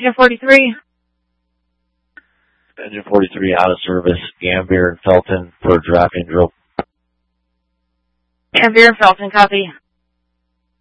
Engine 43. Engine 43 out of service. Gambier and Felton for drafting drill. Gambier and Felton, copy.